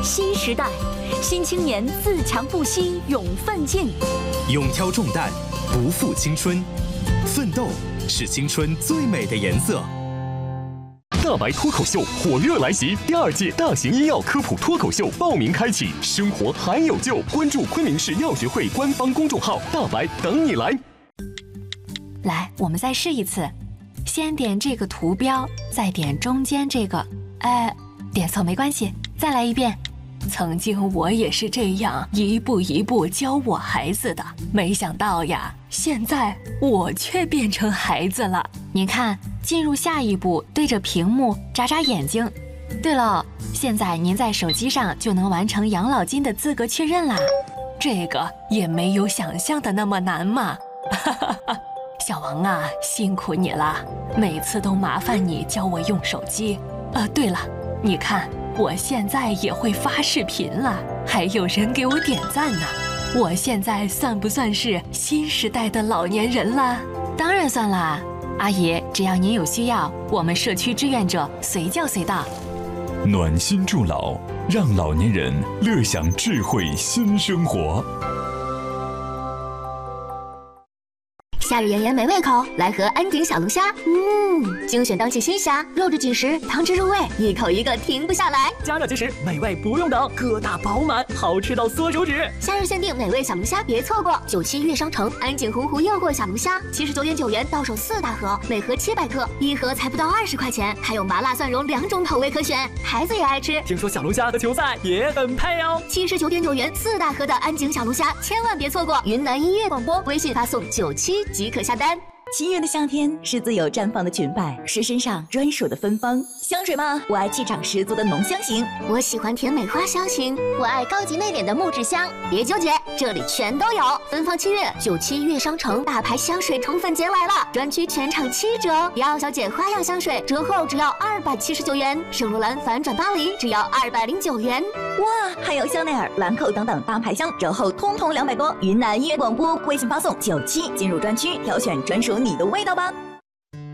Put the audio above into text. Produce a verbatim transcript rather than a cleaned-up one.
新时代，新青年自强不息，勇奋进， 勇挑重担，不负青春，奋斗是青春最美的颜色。 大白脱口秀火热来袭，第二届大型医药科普脱口秀报名开启，生活还有救！关注昆明市药学会官方公众号“大白”，等你来。 来，我们再试一次，先点这个图标，再点中间这个，哎，点错没关系，再来一遍。曾经我也是这样一步一步教我孩子的，没想到呀，现在我却变成孩子了。您看，进入下一步，对着屏幕眨眨眼睛。对了，现在您在手机上就能完成养老金的资格确认啦。这个也没有想象的那么难嘛。哈哈哈，小王啊，辛苦你了，每次都麻烦你教我用手机。呃，对了，你看。我现在也会发视频了，还有人给我点赞呢。我现在算不算是新时代的老年人了？当然算啦，阿姨，只要您有需要，我们社区志愿者随叫随到。 暖心助老，让老年人乐享智慧新生活。 夏日炎炎没胃口，来盒安井小龙虾。嗯，精选当季新虾，肉质紧实，汤汁入味，一口一个停不下来。 加热即食，美味不用等，疙瘩饱满，好吃到缩手指。 夏日限定美味小龙虾，别错过！九七悦商城安井洪湖诱惑小龙虾，七十九点九元到手四大盒，每盒七百克，一盒才不到二十块钱，还有麻辣蒜蓉两种口味可选，孩子也爱吃。 听说小龙虾和球赛也很配哦。 七十九点九元四大盒的安井小龙虾，千万别错过！云南音乐广播微信发送九七即可下单。 七月的夏天是自由绽放的裙摆，是身上专属的芬芳。香水吗？我爱气场十足的浓香型， 我喜欢甜美花香型，我爱高级内敛的木质香。别纠结，这里全都有。芬芳七月，九七悦商城大牌香水宠粉节来了，专区全场七折。迪奥小姐花样香水折后只要二百七十九元，圣罗兰反转巴黎只要二百零九元。 哇，还有香奈儿、兰蔻等等大牌香，折后通通两百多。云南音乐广播微信发送九七进入专区，挑选专属你的味道吧。